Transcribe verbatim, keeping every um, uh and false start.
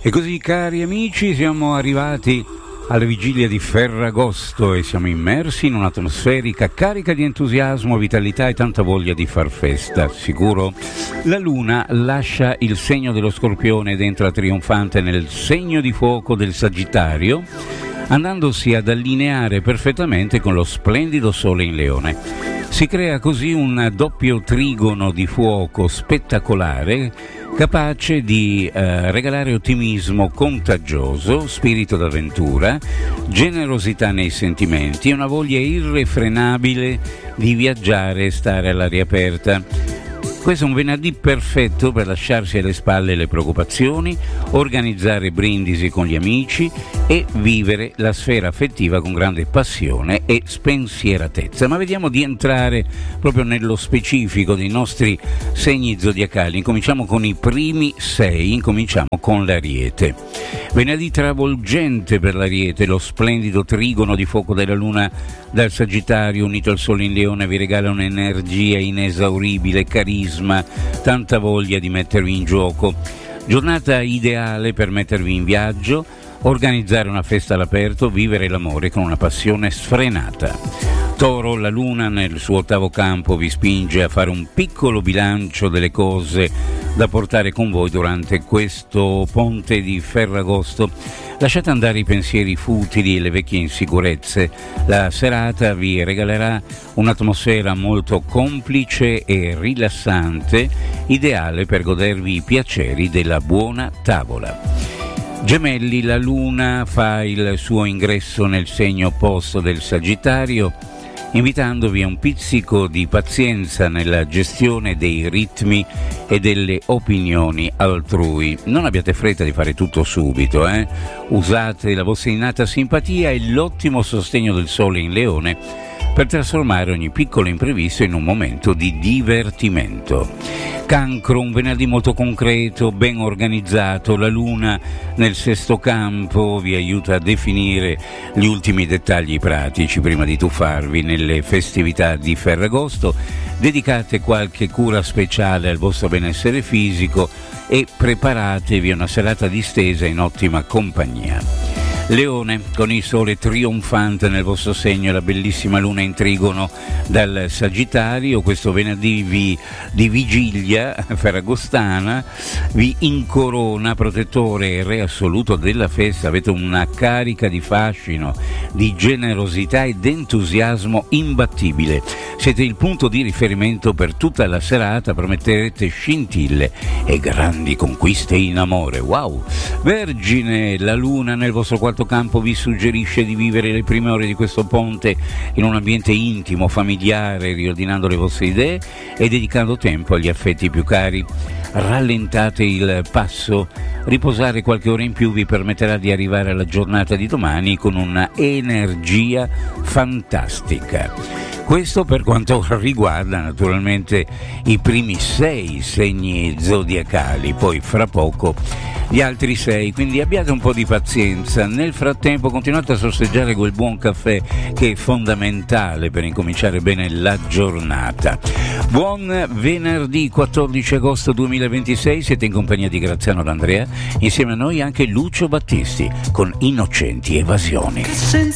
E così, cari amici, siamo arrivati alla vigilia di Ferragosto e siamo immersi in un'atmosferica carica di entusiasmo, vitalità e tanta voglia di far festa, sicuro? La luna lascia il segno dello Scorpione ed entra trionfante nel segno di fuoco del Sagittario, andandosi ad allineare perfettamente con lo splendido Sole in Leone. Si crea così un doppio trigono di fuoco spettacolare, capace di eh, regalare ottimismo contagioso, spirito d'avventura, generosità nei sentimenti e una voglia irrefrenabile di viaggiare e stare all'aria aperta. Questo è un venerdì perfetto per lasciarsi alle spalle le preoccupazioni, organizzare brindisi con gli amici e vivere la sfera affettiva con grande passione e spensieratezza. Ma vediamo di entrare proprio nello specifico dei nostri segni zodiacali. Incominciamo con i primi sei, incominciamo con l'Ariete. Venerdì travolgente per l'Ariete, lo splendido trigono di fuoco della Luna dal Sagittario unito al Sole in Leone vi regala un'energia inesauribile, carisma, tanta voglia di mettervi in gioco. Giornata ideale per mettervi in viaggio, organizzare una festa all'aperto, vivere l'amore con una passione sfrenata. Toro, la Luna nel suo ottavo campo vi spinge a fare un piccolo bilancio delle cose da portare con voi durante questo ponte di Ferragosto. Lasciate andare i pensieri futili e le vecchie insicurezze. La serata vi regalerà un'atmosfera molto complice e rilassante, ideale per godervi i piaceri della buona tavola. Gemelli, la Luna fa il suo ingresso nel segno opposto del Sagittario, invitandovi a un pizzico di pazienza nella gestione dei ritmi e delle opinioni altrui. Non abbiate fretta di fare tutto subito, eh? Usate la vostra innata simpatia e l'ottimo sostegno del Sole in Leone per trasformare ogni piccolo imprevisto in un momento di divertimento. Cancro, un venerdì molto concreto, ben organizzato. La Luna nel sesto campo vi aiuta a definire gli ultimi dettagli pratici prima di tuffarvi nelle festività di Ferragosto. Dedicate qualche cura speciale al vostro benessere fisico e preparatevi a una serata distesa in ottima compagnia. Leone, con il Sole trionfante nel vostro segno e la bellissima Luna in trigono dal Sagittario, questo venerdì vi, di vigilia ferragostana vi incorona protettore e re assoluto della festa. Avete una carica di fascino, di generosità ed entusiasmo imbattibile. Siete il punto di riferimento per tutta la serata, prometterete scintille e grandi conquiste in amore. Wow! Vergine, la Luna nel vostro quarto campo vi suggerisce di vivere le prime ore di questo ponte in un ambiente intimo, familiare, riordinando le vostre idee e dedicando tempo agli affetti più cari. Rallentate il passo, riposare qualche ora in più vi permetterà di arrivare alla giornata di domani con una energia fantastica. Questo per quanto riguarda naturalmente i primi sei segni zodiacali, poi fra poco gli altri sei, quindi abbiate un po' di pazienza. Nel frattempo continuate a sorseggiare quel buon caffè che è fondamentale per incominciare bene la giornata. Buon venerdì quattordici agosto duemilaventisei, siete in compagnia di Graziano D'Andrea, insieme a noi anche Lucio Battisti con Innocenti Evasioni.